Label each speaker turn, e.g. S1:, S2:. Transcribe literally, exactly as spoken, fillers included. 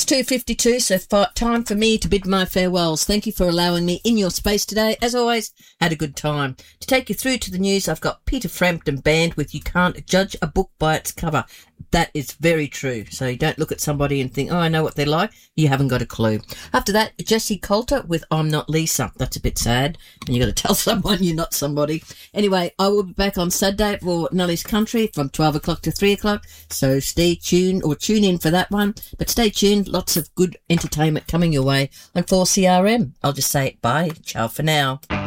S1: two fifty-two, so far, time for me to bid my farewells. Thank you for allowing me in your space today. As always, had a good time. To take you through to the news, I've got Peter Frampton Band with You Can't Judge a Book by Its Cover. That is very true. So you don't look at somebody and think, oh, I know what they're like. You haven't got a clue. After that, Jesse Coulter with I'm Not Lisa. That's a bit sad. And you got to tell someone you're not somebody. Anyway, I will be back on Saturday for Nellie's Country from twelve o'clock to three o'clock. So stay tuned or tune in for that one. But stay tuned. Lots of good entertainment coming your way on four C R M. I'll just say bye. Ciao for now.